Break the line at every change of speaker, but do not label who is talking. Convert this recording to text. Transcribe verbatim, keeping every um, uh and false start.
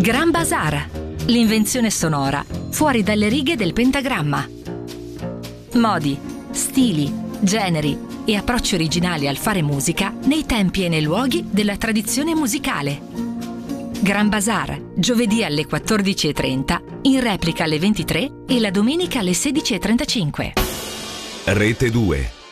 Gran Bazar, l'invenzione sonora fuori dalle righe del pentagramma. Modi, stili, generi e approcci originali al fare musica nei tempi e nei luoghi della tradizione musicale. Gran Bazar, giovedì alle quattordici e trenta, in replica alle ventitré e la domenica alle sedici e trentacinque.
Rete due.